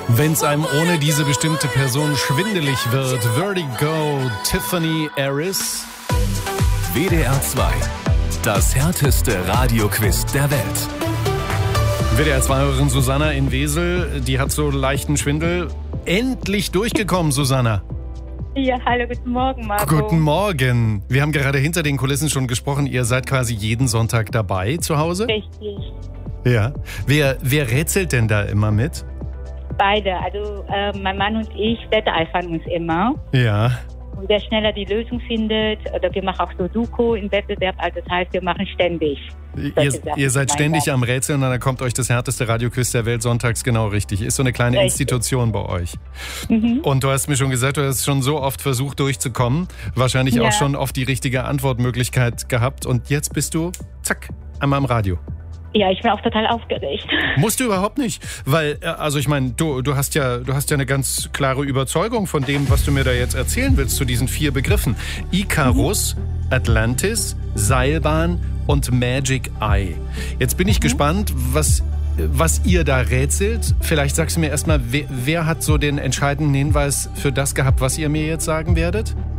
Wenn's einem ohne diese bestimmte Person schwindelig wird. Vertigo, Tiffany Harris. WDR 2. Das härteste Radioquiz der Welt. WDR 2-Hörerin Susanna in Wesel, die hat so leichten Schwindel. Endlich durchgekommen, Susanna. Ja, hallo, guten Morgen, Marco. Guten Morgen. Wir haben gerade hinter den Kulissen schon gesprochen. Ihr seid quasi jeden Sonntag dabei zu Hause? Richtig. Ja. Wer rätselt denn da immer mit? Beide. Also mein Mann und ich wetteifern uns immer. Ja. Und wer schneller die Lösung findet, oder wir machen auch Sudoku im Wettbewerb, also das heißt, wir machen ständig. Ihr seid ständig am Rätseln und dann kommt euch das härteste Radioquiz der Welt sonntags genau richtig. Ist so eine kleine Institution bei euch. Mhm. Und du hast mir schon gesagt, du hast schon so oft versucht durchzukommen. Wahrscheinlich auch schon oft die richtige Antwortmöglichkeit gehabt. Und jetzt bist du, zack, einmal am Radio. Ja, ich bin auch total aufgeregt. Musst du überhaupt nicht, weil, also ich meine, du hast ja eine ganz klare Überzeugung von dem, was du mir da jetzt erzählen willst zu diesen 4 Begriffen. Icarus, Atlantis, Seilbahn und Magic Eye. Jetzt bin ich gespannt, was ihr da rätselt. Vielleicht sagst du mir erstmal, wer hat so den entscheidenden Hinweis für das gehabt, was ihr mir jetzt sagen werdet?